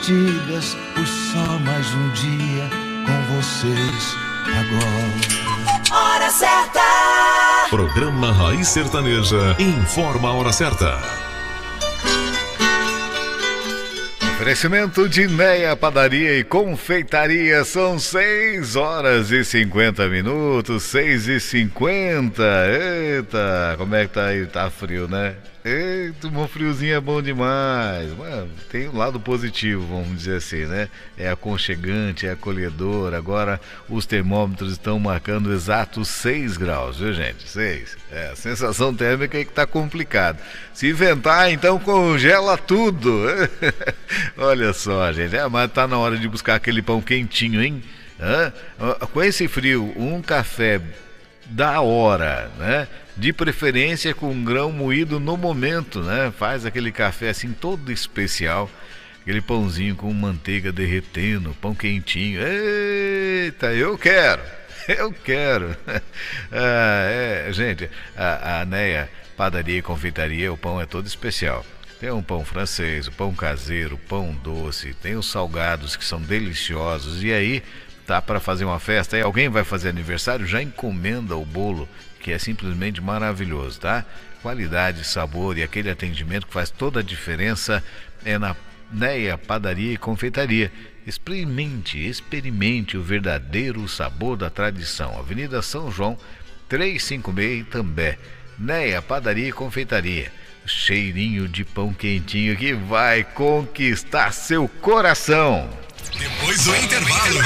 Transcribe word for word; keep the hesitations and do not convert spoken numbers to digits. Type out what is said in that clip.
antigas, por só mais um dia com vocês agora. Hora certa. Programa Raiz Sertaneja informa a hora certa. Oferecimento de Neia Padaria e Confeitaria. São seis horas e cinquenta minutos, seis e cinquenta. Eita, como é que tá aí? Tá frio, né? Eita, um friozinho é bom demais. Mano, tem um lado positivo, vamos dizer assim, né? É aconchegante, é acolhedor. Agora os termômetros estão marcando exatos seis graus, viu, gente? seis. É, a sensação térmica é que tá complicado. Se ventar, então congela tudo. Olha só, gente. É, mas tá na hora de buscar aquele pão quentinho, hein? Hã? Com esse frio, um café da hora, né? De preferência com grão moído no momento, né? Faz aquele café assim todo especial, aquele pãozinho com manteiga derretendo, pão quentinho. Eita, eu quero, eu quero. Ah, é, gente, a, a Neia Padaria e Confeitaria, o pão é todo especial. Tem um pão francês, o pão caseiro, pão doce, tem os salgados que são deliciosos. E aí, tá para fazer uma festa, aí alguém vai fazer aniversário, já encomenda o bolo, que é simplesmente maravilhoso, tá? Qualidade, sabor e aquele atendimento que faz toda a diferença é na Neia Padaria e Confeitaria. Experimente, experimente o verdadeiro sabor da tradição. Avenida São João, trezentos e cinquenta e seis, Itambé. Neia Padaria e Confeitaria. Cheirinho de pão quentinho que vai conquistar seu coração. Depois do intervalo,